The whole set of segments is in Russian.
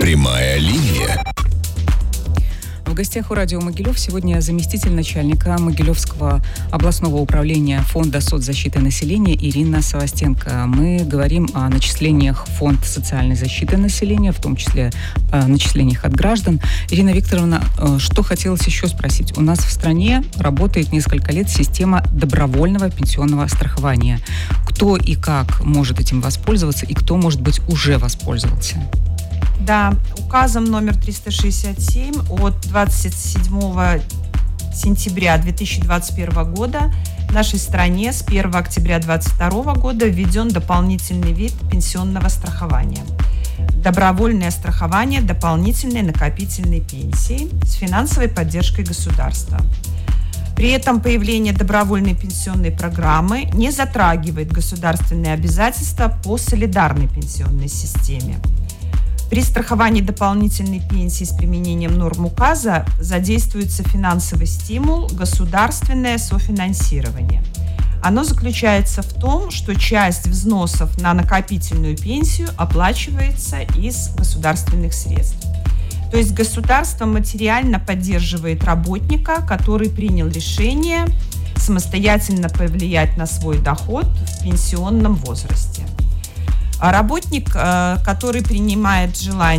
Прямая линия. В гостях у радио Могилев сегодня заместитель начальника Могилевского областного управления Фонда соцзащиты населения Ирина Савастенко. Мы говорим о начислениях в Фонд социальной защиты населения, в том числе о начислениях от граждан. Ирина Викторовна, что хотелось еще спросить? У нас в стране работает несколько лет система добровольного пенсионного страхования. Кто и как может этим воспользоваться и кто, может быть, уже воспользовался? Да, указом номер 367 от 27 сентября 2021 года в нашей стране с 1 октября 2022 года введен дополнительный вид пенсионного страхования. Добровольное страхование дополнительной накопительной пенсии с финансовой поддержкой государства. При этом появление добровольной пенсионной программы не затрагивает государственные обязательства по солидарной пенсионной системе. При страховании дополнительной пенсии с применением норм указа задействуется финансовый стимул, государственное софинансирование. Оно заключается в том, что часть взносов на накопительную пенсию оплачивается из государственных средств. То есть государство материально поддерживает работника, который принял решение самостоятельно повлиять на свой доход в пенсионном возрасте. А работник, который принимает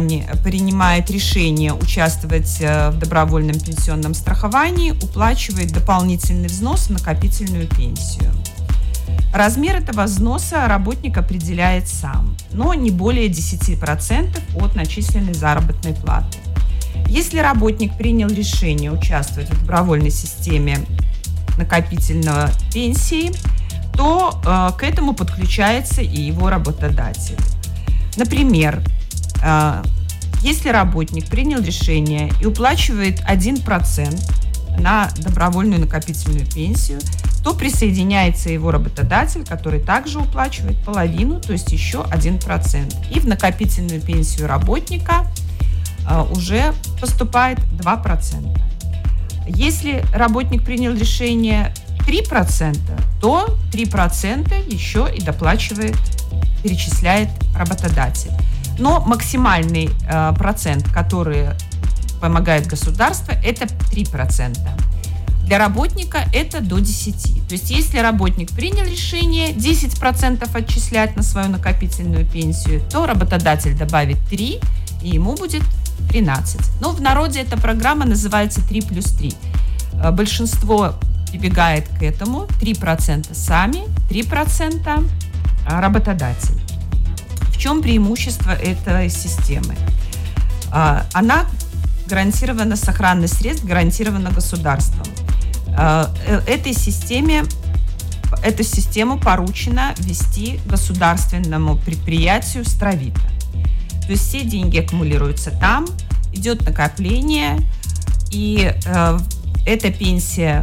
решение участвовать в добровольном пенсионном страховании, уплачивает дополнительный взнос в накопительную пенсию. Размер этого взноса работник определяет сам, но не более 10% от начисленной заработной платы. Если работник принял решение участвовать в добровольной системе накопительной пенсии, то к этому подключается и его работодатель. Например, если работник принял решение и уплачивает 1% на добровольную накопительную пенсию, то присоединяется его работодатель, который также уплачивает половину, то есть еще 1%. И в накопительную пенсию работника уже поступает 2%. Если работник принял решение 3%, то 3% еще и перечисляет работодатель. Но максимальный процент, который помогает государство, это 3%. Для работника это до 10%. То есть если работник принял решение 10% отчислять на свою накопительную пенсию, то работодатель добавит 3%, и ему будет 13%. Но в народе эта программа называется 3+3. Большинство прибегает к этому, 3% сами, 3% работодатель. В чем преимущество этой системы? Она гарантирована, сохранность средств гарантирована государством. Эту систему поручено вести государственному предприятию «Стравита». То есть все деньги аккумулируются там, идет накопление, и эта пенсия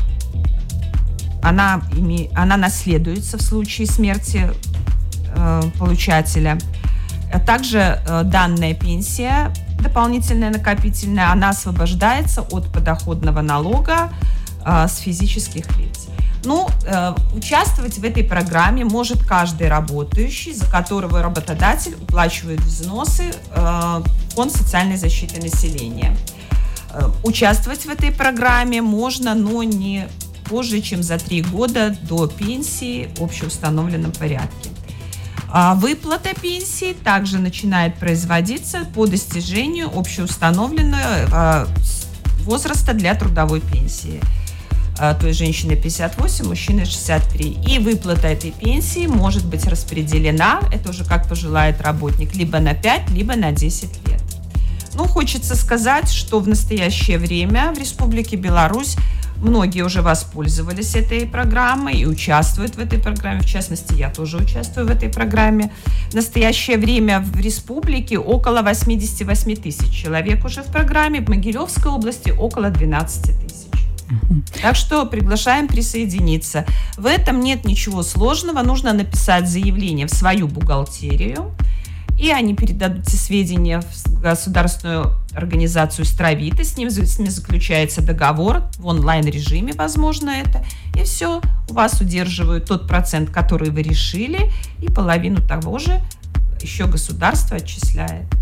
она наследуется в случае смерти получателя. Также данная пенсия, дополнительная накопительная, она освобождается от подоходного налога с физических лиц. Участвовать в этой программе может каждый работающий, за которого работодатель уплачивает взносы в Фонд социальной защиты населения. Участвовать в этой программе можно, но не позже, чем за 3 года до пенсии в общеустановленном порядке. Выплата пенсии также начинает производиться по достижению общеустановленного возраста для трудовой пенсии. То есть женщина 58, мужчина 63. И выплата этой пенсии может быть распределена, это уже как пожелает работник, либо на 5, либо на 10 лет. Хочется сказать, что в настоящее время в Республике Беларусь многие уже воспользовались этой программой и участвуют в этой программе. В частности, я тоже участвую в этой программе. В настоящее время в республике около 88 тысяч человек уже в программе. В Могилевской области около 12 тысяч. Так что приглашаем присоединиться. В этом нет ничего сложного. Нужно написать заявление в свою бухгалтерию, и они передадут эти сведения в государственную организацию «Стравита». С ними заключается договор в онлайн-режиме, возможно, это. И все, у вас удерживают тот процент, который вы решили, и половину того же еще государство отчисляет.